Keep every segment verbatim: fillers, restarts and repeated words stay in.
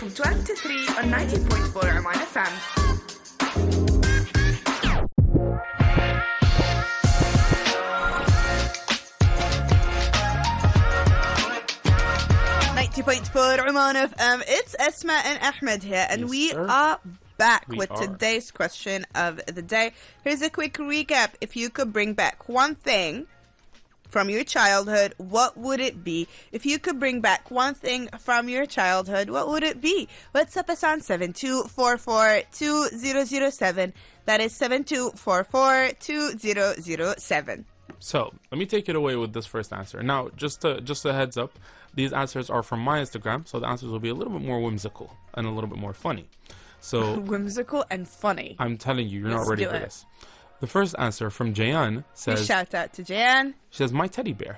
from twelve to three on ninety point four Oman F M. ninety point four Oman F M. It's Esma and Ahmed here, and Yes, we sir. are back We with are. today's question of the day. Here's a quick recap. If you could bring back one thing from your childhood, what would it be? If you could bring back one thing from your childhood, what would it be? WhatsApp us on seven two four four two zero zero seven. That is seven two four four two zero zero seven. So let me take it away with this first answer. Now, just to, just a heads up, these answers are from my Instagram, so the answers will be a little bit more whimsical and a little bit more funny. So Whimsical and funny. I'm telling you, you're Let's not ready do for it. this. The first answer from Jayan Big says, shout out to Jan. she says, my teddy bear.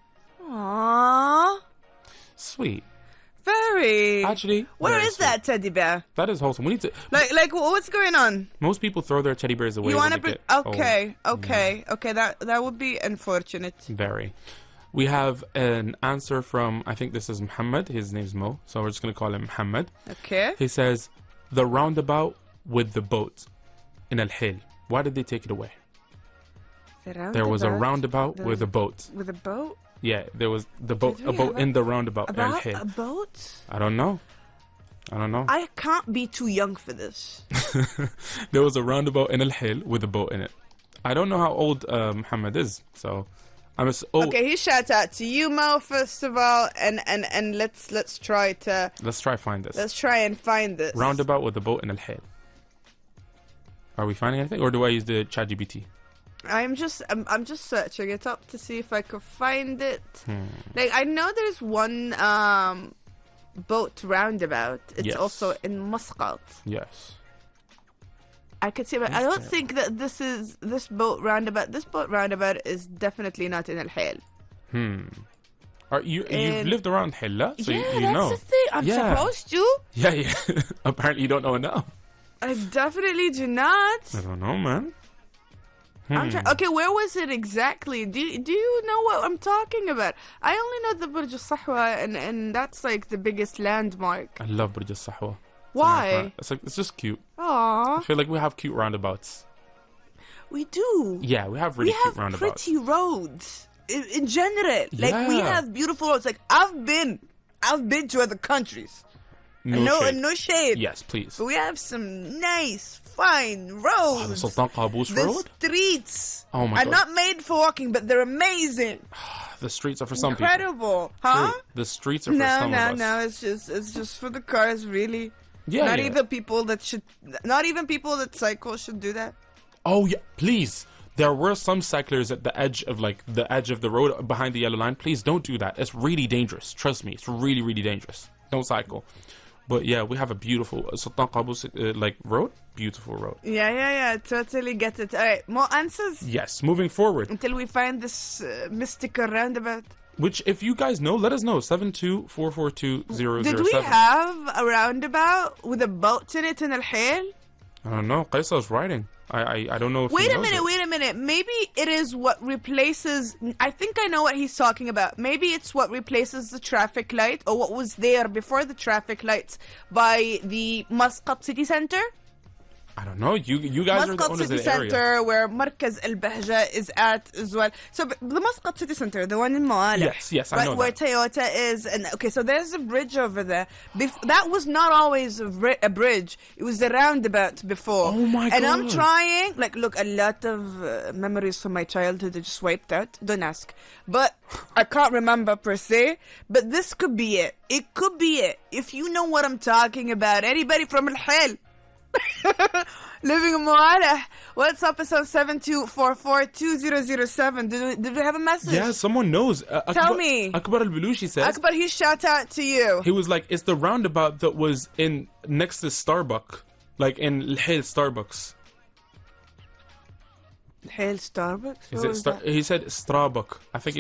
Aww. Sweet. Very. Actually, Where very is sweet. that teddy bear? That is wholesome. We need to. Like, like, what's going on? Most people throw their teddy bears away. You when want to they bring? get Okay, old. okay, okay. That that would be unfortunate. Very. We have an answer from, I think this is Muhammad. His name's Mo, so we're just going to call him Muhammad. Okay. He says, the roundabout with the boat in Al Hil. Why did they take it away? The There was a roundabout the- with a boat. with a boat. Yeah, there was the boat, Did a we boat have in a- the roundabout in Al About Hil. a boat? I don't know. I don't know. I can't be too young for this. There was a roundabout in Al Hil with a boat in it. I don't know how old uh, Muhammad is, so I'm a, oh, Okay, he shout out to you, Mo, first of all, and and and let's let's try to let's try find this. let's try and find this. Roundabout with a boat in Al Hil. Are we finding anything, or do I use the ChatGPT? I'm just I'm I'm just searching it up to see if I could find it. Hmm. Like, I know there's one um boat roundabout. It's Yes. also in Muscat. Yes. I could see, but I don't think that this is this boat roundabout. This boat roundabout is definitely not in Al Hil. Hmm. Are you you've And- lived around Hilla, so yeah, you, you that's know. the thing. I'm Yeah. supposed to. Yeah, yeah. Apparently, you don't know enough. I definitely do not. I don't know, man. I'm Hmm. trying. Okay, where was it exactly? Do you- Do you know what I'm talking about? I only know the Burj Al Sahwa, and and that's like the biggest landmark. I love Burj Al Sahwa. Why? It's like it's just cute. I Aww, feel like we have cute roundabouts. we do. Yeah, we have really we cute have roundabouts. pretty roads in, in general. Like, we Yeah. have beautiful roads. Like, I've been, I've been to other countries. No, no, shade. no shade. Yes, please. But we have some nice, fine Oh, the roads. Sultan Qaboos the Road? streets Oh my are God. not made for walking, but they're amazing. The streets are for some people. Incredible, huh? True. The streets are for No, some no, of us. no. It's just, it's just for the cars, really. Yeah, not yeah. even people that should, not even people that cycle should do that. Oh yeah, please. There were some cyclers at the edge of like the edge of the road behind the yellow line. Please don't do that. It's really dangerous. Trust me, it's really really dangerous. Don't cycle. But yeah, we have a beautiful uh, Sultan Qaboos uh, like road. Beautiful road. Yeah, yeah, yeah. Totally get it. All right, more answers Yes. Moving forward, until we find this uh, mystical roundabout. which if you guys know, let us know. Seven two four four two zero Did zero we seven. have a roundabout with a boat in it in Al Hil? I don't know. Qaisa's writing. I I, I don't know if. Wait he a knows minute, it. wait a minute. Maybe it is what replaces. I think I know what he's talking about. Maybe it's what replaces the traffic light, or what was there before the traffic lights by the Muscat city center. I don't know. You you guys are the Muscat owners city of the area. center, where Markaz Al Bahja is at as well. So b- the Muscat city center, the one in Moala. Yes, yes, I right, know where that. Toyota is, and okay, so there's a bridge over there. Bef- that was not always a, bri- a bridge; it was a roundabout before. Oh my And I'm God. trying, like, look, a lot of uh, memories from my childhood are just wiped out. Don't ask, but I can't remember per se. But this could be it. It could be it. If you know what I'm talking about, anybody from Al Hil. Living in Moala. What's up? It's on seven two four four two zero zero seven. Did we, did we have a message? Yeah, someone knows. Uh, Tell Akbar, me. Akbar al-Balushi says. Akbar, he shout out to you. He was like, it's the roundabout that was in next to Starbucks, like in Al Hil Starbucks. Hail Starbucks? Is What it was Star- that? he said Starbucks. I think